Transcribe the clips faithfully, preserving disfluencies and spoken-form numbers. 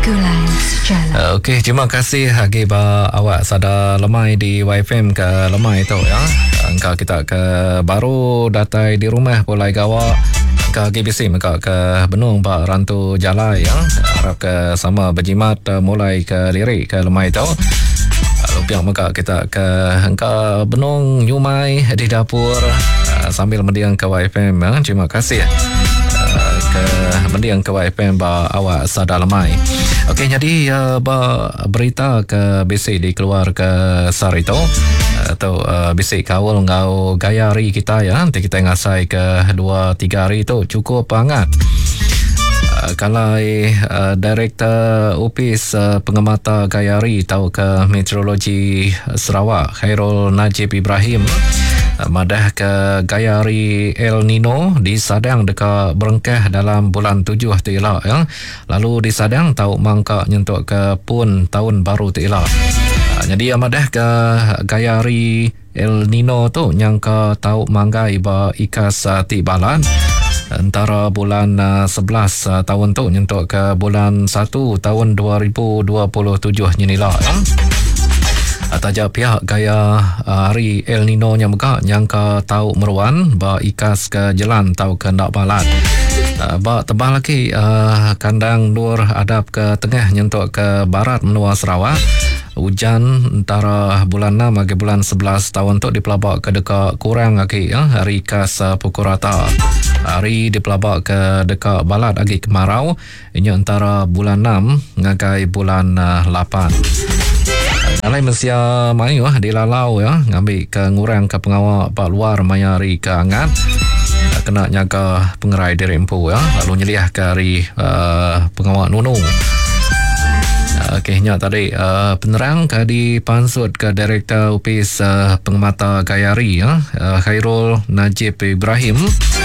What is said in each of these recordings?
Pergaulan sejalan. Uh, Okey, terima kasih lagi ba awak sada lemai di Y F M ke lemai tu ya. Engkau kita ke baru datai di rumah pulai gawa ke G B C mereka ke benung ba rantu jalai ya. Harap ke sama berjimat uh, mulai ke lirik ke lemai tu. Lupiang mereka kita ke engkau benung nyumai di dapur uh, sambil mendiang ke Y F M ya. Terima kasih ya. Ke mendiang ke Y F M ba awak sada lemai. Okey, jadi uh, ba berita ke B C dikeluar ke sar itu atau uh, B C kawal ngau gaya hari kita ya. Nanti kita ngasai ke dua tiga hari itu cukup hangat. Uh, kalau uh, Direktur Opis uh, Pengamata Gaya Hari tahu ke Meteorologi Sarawak Khairul Najib Ibrahim madah ke gaya hari El Nino disadang dekat berengkah dalam bulan tujuh tu elak ya. Lalu disadang tahu mangka nyentuk ke pun tahun baru tu elak. Jadi madah ke gaya hari El Nino tu yang ke tahu manggai ba ikas uh, tibalan antara bulan uh, sebelas uh, tahun tu nyentuk ke bulan satu tahun dua ribu dua puluh tujuh nyinila ya. Ataja pihak gaya uh, hari El Nino nya muka yang ke tahu meruan ba ikas ke jalan tahu ke ndak balat uh, ba tebal lagi uh, kandang nur adap ke tengah nyentuk ke barat menua Sarawak. Hujan antara bulan enam ke bulan sebelas tahun tu dipelabak ke dekat kurang lagi ya, hari ikas uh, pukul rata. Hari dipelabak ke dekat balat lagi kemarau ini antara bulan enam ngagai bulan uh, lapan. Alai Malaysia mayu di lalau ya, ngambil ke ngurang ke pengawal pak luar mayari ke angat. Kena nyaga pengerai di rempu ya, lalu nyeliah ke hari uh, pengawal nunung. Okey, nya tadi uh, penerang ke di pansut ke Direktur Opis uh, Pengamata Gaya Hari ya, uh, Khairul Najib Ibrahim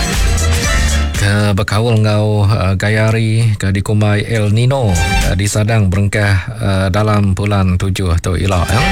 ke berkawal ngau uh, gaya hari ke dikumai El Nino uh, disadang berengkah uh, dalam bulan tujuh tu elak ya.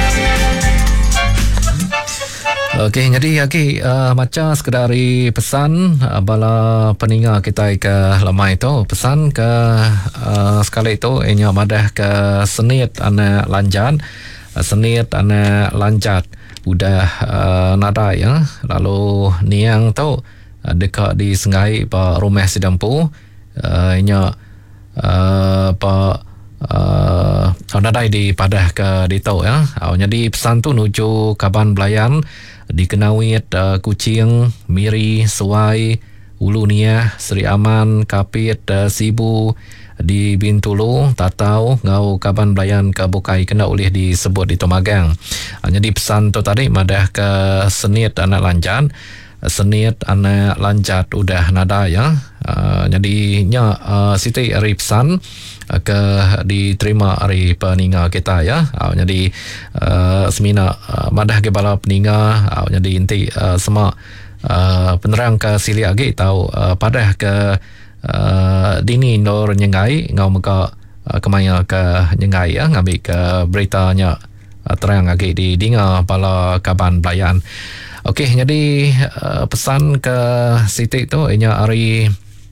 Okey, jadi okey uh, macam sekadari pesan uh, bala peninga kita ke lemai tu pesan ke uh, sekali itu inya madah ke senit anak lanjat uh, senit anak lanjat udah uh, nada ya. Lalu niang tu dekat di Sengai pa rumah Sidampu uh, inya uh, pa uh, nadai di padah ke di tau ya. Uh, jadi pesan tu nuju Kaban Belayan di Kenawit, uh, Kuching, Miri, Suai, Ulu Niah, Seri Aman, Kapit, uh, Sibu di Bintulu, Tatau, ngau Kaban Belayan ke Bukai kena oleh disebut di Tomagang. Uh, jadi pesan tu tadi madah ke senit anak lanjan. Senit anak lanjat udah nada ya. Uh, jadi nya uh, Siti hari pesan uh, ke diterima hari peninga kita ya. Uh, jadi uh, semina uh, madah ke bala peninga uh, jadi inti uh, semua uh, penerang ke sili agi tahu uh, padah ke uh, dini nor nyengai ngau muka uh, kemaya ke nyengai ya ngambil ke beritanya uh, terang agi di dinga bala Kaban Belayan. Okey, jadi uh, pesan ke Siti tu inya hari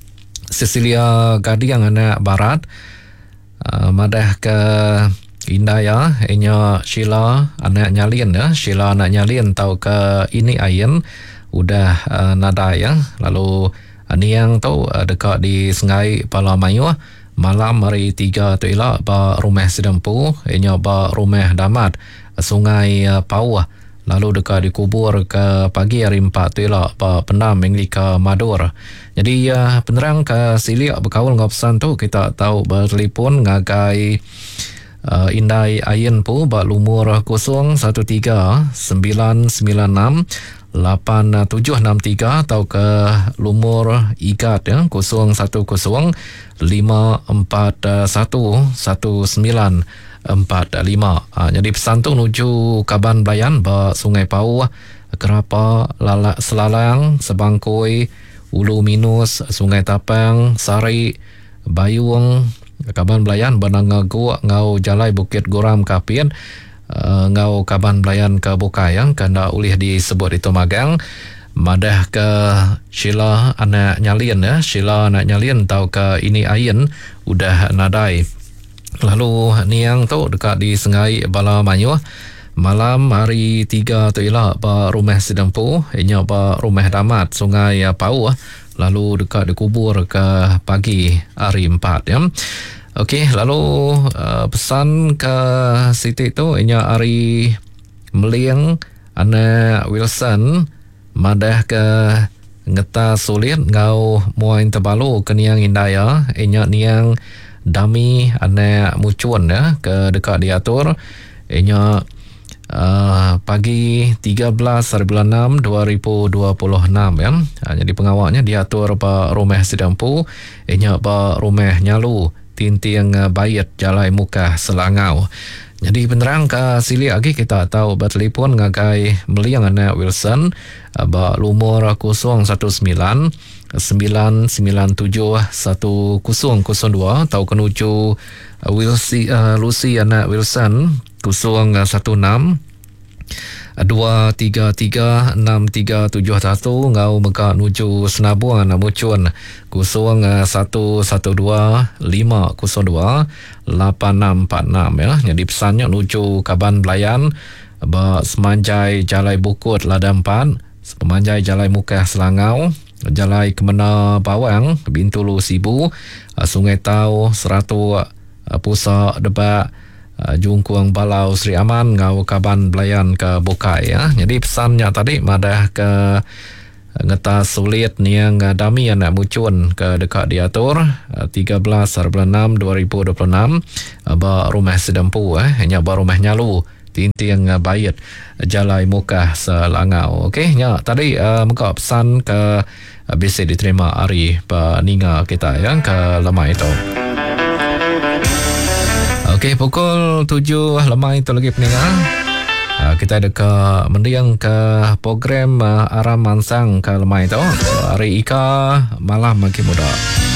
Cecilia Gadiang anak barat uh, madah ke Indaya inya Sheila anak nyalin ya. Sheila anak nyalin tahu ke ini ayen udah uh, nada ya. Lalu uh, niang tu uh, dekat di Sengai Palamayu malam hari tiga tu elak ba rumah Sidampu inya ba rumah Damat Sungai uh, Pauh. Lalu dekat dikubur ke pagi hari empat tu elak pa pendam mengli ke Madur. Jadi uh, penerang ke siliak berkawal ngau pesan tu kita tahu bertelefon ngagai uh, Indai Ayen pu ba lumur kosong satu tiga sembilan sembilan enam lapan tujuh enam tiga atau ke lumur ikat ya kosong satu kosong lima empat satu satu sembilan empat lima. Ha, jadi pesan tu nuju Kaban Belayan ba Sungai Pauh, Kerapa, Lala, Selalang, Sebangkoi, Ulu Minus, Sungai Tapang, Sari, Bayung, Kaban Belayan, Bananga Gua, Ngau Jalai Bukit Goram Kapin, uh, Ngau Kaban Belayan ke Bukai yang kena ulih disebut itu Magang. Madah ke Sheila anak nyalin ya. Sheila anak nyalin tahu ke ini Ayen udah nadai. Lalu niang tu dekat di Sengai Bala Manyuh. Malam hari tiga tu ialah ba rumah Sidampu, ianya ba rumah damat Sungai Pau. Lalu dekat dikubur ke pagi hari empat ya. Okey, lalu uh, pesan ke Siti tu ianya hari Meliang ana Wilson madah ke ngeta sulit ngau muain terbalu ke niang indaya ianya niang Dami ana mucuan ya ke dekat diatur ianya uh, pagi tiga belas hari bulan enam dua ribu dua puluh enam ya. Uh, jadi pengawalnya diatur pa rumah Sidampu ianya pa rumah Nyalu Tintiang Bayat Jalai Muka Selangau. Jadi penerang ke sili lagi kita tahu bertelefon ngagai Meliang ana Wilson ba lumur kosong satu sembilan sembilan sembilan tujuh satu kosong kosong dua atau kenuju Wilsi uh, Lucy ana Wilson kosong satu enam dua tiga tiga enam tiga tujuh satu ngau meka nuju Senabuan mucun kosong satu satu dua lima kosong dua lapan enam empat enam ya. Jadi pesannya nuju Kaban Belayan ba Semanjai Jalai Bukut Lada empat, Semanjai Jalai Muka Selangau, Jalai Kemena Bawang Bintulu Sibu, Sungai Tau Seratu Pusak Debak Jungkuang Balau Sri Aman ngau Kaban Belayan ke Bukai ya. Jadi pesannya tadi madah ke ngeta sulit niang Dami anak mucun ke dekat diatur tiga belas hari bulan enam dua ribu dua puluh enam ba rumah Sidampu eh hanya ba rumah Nyalu Tintiang Bayat Jalai Muka Selangau. Okey nya tadi uh, muka pesan ke uh, bisa diterima hari peninga kita ya ke lemah itu. Okey, pukul tujuh lemah itu lagi pendengar. Uh, kita ada ke mendiang ke program uh, Aram Mansang ke lemah itu. Hari Ika Malam Makin Muda.